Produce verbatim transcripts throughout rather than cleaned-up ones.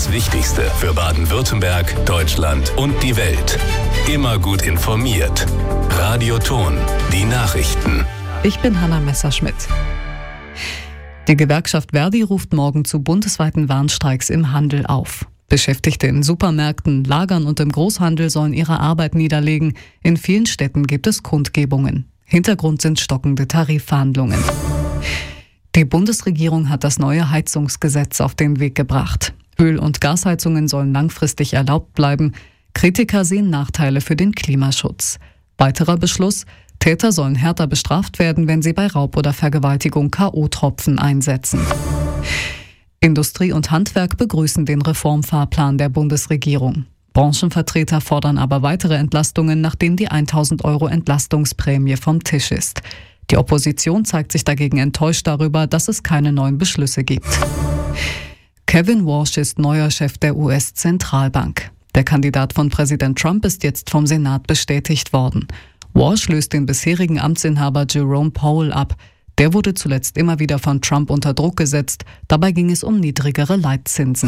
Das Wichtigste für Baden-Württemberg, Deutschland und die Welt. Immer gut informiert. Radio Ton, die Nachrichten. Ich bin Hanna Messerschmidt. Die Gewerkschaft Verdi ruft morgen zu bundesweiten Warnstreiks im Handel auf. Beschäftigte in Supermärkten, Lagern und im Großhandel sollen ihre Arbeit niederlegen. In vielen Städten gibt es Kundgebungen. Hintergrund sind stockende Tarifverhandlungen. Die Bundesregierung hat das neue Heizungsgesetz auf den Weg gebracht. Öl- und Gasheizungen sollen langfristig erlaubt bleiben. Kritiker sehen Nachteile für den Klimaschutz. Weiterer Beschluss: Täter sollen härter bestraft werden, wenn sie bei Raub oder Vergewaltigung K O-Tropfen einsetzen. Industrie und Handwerk begrüßen den Reformfahrplan der Bundesregierung. Branchenvertreter fordern aber weitere Entlastungen, nachdem die tausend Euro Entlastungsprämie vom Tisch ist. Die Opposition zeigt sich dagegen enttäuscht darüber, dass es keine neuen Beschlüsse gibt. Kevin Warsh ist neuer Chef der U S-Zentralbank. Der Kandidat von Präsident Trump ist jetzt vom Senat bestätigt worden. Warsh löst den bisherigen Amtsinhaber Jerome Powell ab. Der wurde zuletzt immer wieder von Trump unter Druck gesetzt. Dabei ging es um niedrigere Leitzinsen.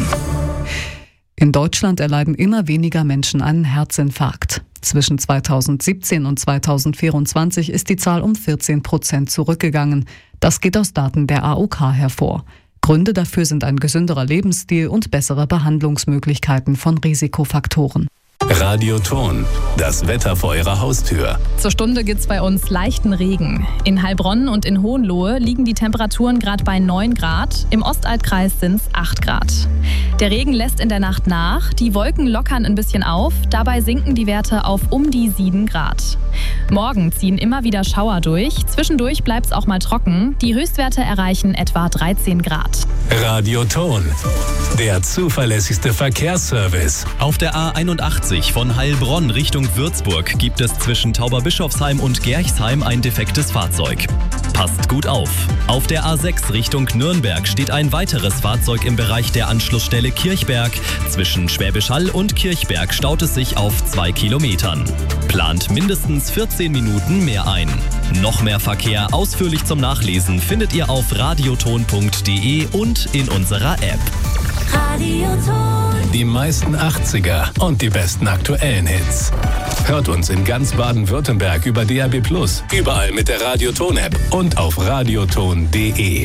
In Deutschland erleiden immer weniger Menschen einen Herzinfarkt. Zwischen zweitausendsiebzehn und zweitausendvierundzwanzig ist die Zahl um vierzehn Prozent zurückgegangen. Das geht aus Daten der A O K hervor. Gründe dafür sind ein gesünderer Lebensstil und bessere Behandlungsmöglichkeiten von Risikofaktoren. Radio Ton, das Wetter vor Ihrer Haustür. Zur Stunde gibt's bei uns leichten Regen. In Heilbronn und in Hohenlohe liegen die Temperaturen gerade bei neun Grad. Im Ostaltkreis sind's acht Grad. Der Regen lässt in der Nacht nach. Die Wolken lockern ein bisschen auf. Dabei sinken die Werte auf um die sieben Grad. Morgen ziehen immer wieder Schauer durch. Zwischendurch bleibt's auch mal trocken. Die Höchstwerte erreichen etwa dreizehn Grad. Radio Ton, der zuverlässigste Verkehrsservice. Auf der A einundachtzig von Heilbronn Richtung Würzburg gibt es zwischen Tauberbischofsheim und Gerchsheim ein defektes Fahrzeug. Passt gut auf. Auf der A sechs Richtung Nürnberg steht ein weiteres Fahrzeug im Bereich der Anschlussstelle Kirchberg. Zwischen Schwäbisch Hall und Kirchberg staut es sich auf zwei Kilometern. Plant mindestens vierzehn Minuten mehr ein. Noch mehr Verkehr ausführlich zum Nachlesen findet ihr auf radioton punkt de und in unserer App. Radioton. Die meisten achtziger und die besten aktuellen Hits. Hört uns in ganz Baden-Württemberg über D A B plus, überall mit der Radio Ton App und auf radioton punkt de.